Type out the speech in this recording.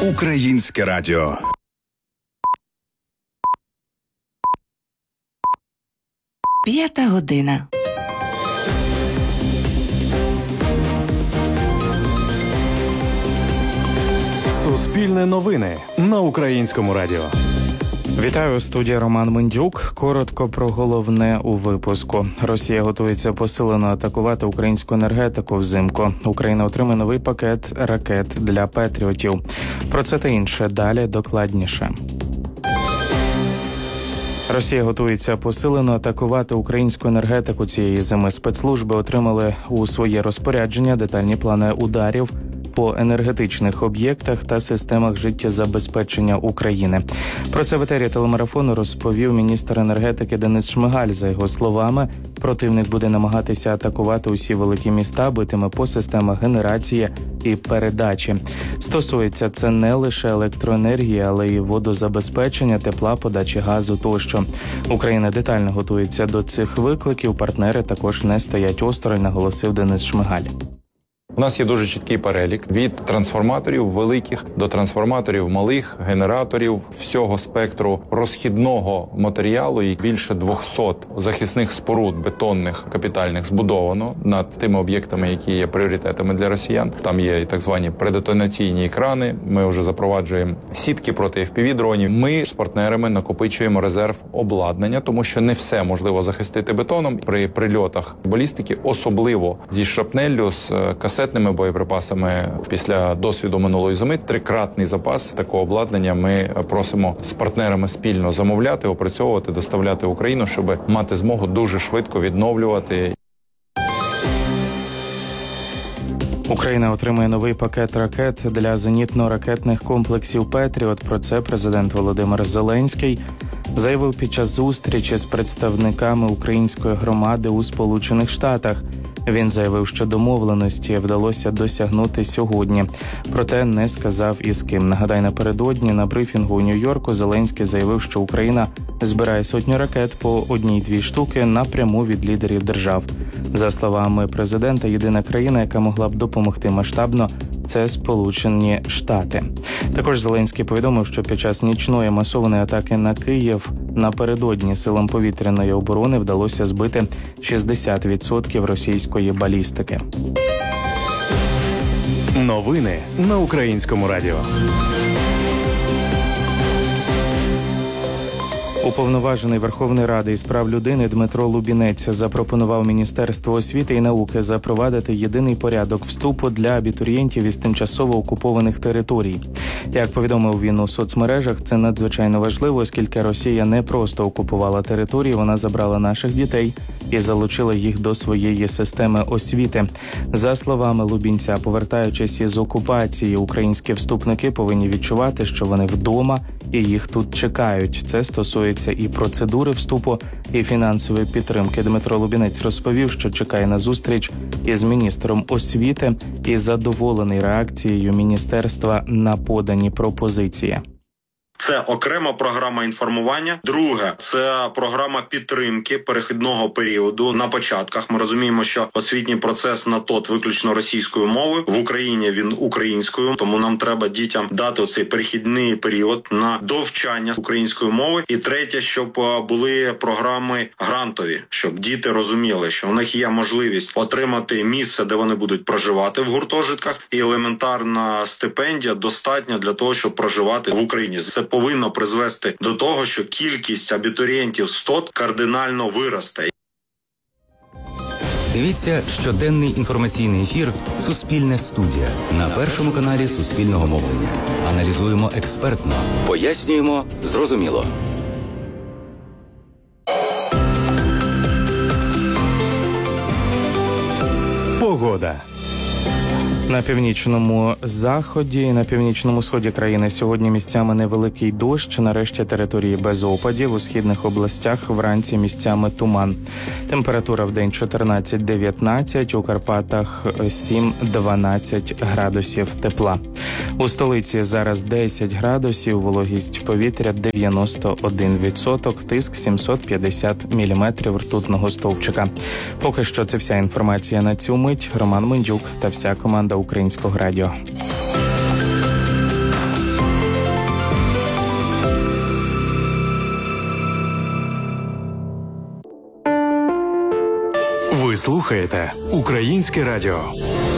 Українське радіо. П'ята година. Суспільне новини на Українському радіо. Вітаю, у студії Роман Мендюк. Коротко про головне у випуску. Росія готується посилено атакувати українську енергетику взимку. Україна отримає новий пакет ракет для Петріотів. Про це та інше далі докладніше. Росія готується посилено атакувати українську енергетику цієї зими. Спецслужби отримали у своє розпорядження детальні плани ударів по енергетичних об'єктах та системах життєзабезпечення України. Про це в етері телемарафону розповів міністр енергетики Денис Шмигаль. За його словами, противник буде намагатися атакувати усі великі міста, битиме по системах генерації і передачі. Стосується це не лише електроенергії, але й водозабезпечення, тепла, подачі газу тощо. Україна детально готується до цих викликів. Партнери також не стоять осторонь, наголосив Денис Шмигаль. У нас є дуже чіткий перелік від трансформаторів великих до трансформаторів малих, генераторів, всього спектру розхідного матеріалу. І більше 200 захисних споруд бетонних, капітальних збудовано над тими об'єктами, які є пріоритетами для росіян. Там є і так звані предетонаційні екрани. Ми вже запроваджуємо сітки проти FPV-дронів. Ми з партнерами накопичуємо резерв обладнання, тому що не все можливо захистити бетоном. При прильотах балістики, особливо зі шрапнеллю, з касетними боєприпасами після досвіду минулої зими, трикратний запас такого обладнання ми просимо з партнерами спільно замовляти, опрацьовувати, доставляти в Україну, щоб мати змогу дуже швидко відновлювати. Україна отримає новий пакет ракет для зенітно-ракетних комплексів «Петріот». Про це президент Володимир Зеленський заявив під час зустрічі з представниками української громади у Сполучених Штатах. Він заявив, що домовленості вдалося досягнути сьогодні, проте не сказав із ким. Нагадаю, напередодні на брифінгу у Нью-Йорку Зеленський заявив, що Україна збирає сотню ракет по 1-2 штуки напряму від лідерів держав. За словами президента, єдина країна, яка могла б допомогти масштабно, це Сполучені Штати. Також Зеленський повідомив, що під час нічної масованої атаки на Київ напередодні силам повітряної оборони вдалося збити 60% російської балістики. Новини на Українському радіо. Уповноважений Верховної Ради із прав людини Дмитро Лубінець запропонував Міністерству освіти і науки запровадити єдиний порядок вступу для абітурієнтів із тимчасово окупованих територій. Як повідомив він у соцмережах, це надзвичайно важливо, оскільки Росія не просто окупувала території, вона забрала наших дітей і залучила їх до своєї системи освіти. За словами Лубінця, повертаючись із окупації, українські вступники повинні відчувати, що вони вдома і їх тут чекають. Це стосується і процедури вступу, і фінансової підтримки. Дмитро Лубінець розповів, що чекає на зустріч із міністром освіти і задоволений реакцією міністерства на подані пропозиції. Це окрема програма інформування. Друге, це програма підтримки перехідного періоду. На початках ми розуміємо, що освітній процес на ТОТ виключно російською мовою. В Україні він українською, тому нам треба дітям дати оцей перехідний період на довчання української мови. І третє, щоб були програми грантові, щоб діти розуміли, що у них є можливість отримати місце, де вони будуть проживати в гуртожитках, і елементарна стипендія достатня для того, щоб проживати в Україні. Це повинно призвести до того, що кількість абітурієнтів з ТОТ кардинально виросте. Дивіться щоденний інформаційний ефір «Суспільне студія» на Першому каналі Суспільного мовлення. Аналізуємо експертно, пояснюємо зрозуміло. Погода. На північному заході і на північному сході країни сьогодні місцями невеликий дощ, нарешті території без опадів, у східних областях вранці місцями туман. Температура в день 14-19, у Карпатах 7-12 градусів тепла. У столиці зараз 10 градусів, вологість повітря 91%, тиск 750 міліметрів ртутного стовпчика. Поки що це вся інформація на цю мить. Роман Мендюк та вся команда Українського радіо. Ви слухаєте Українське радіо.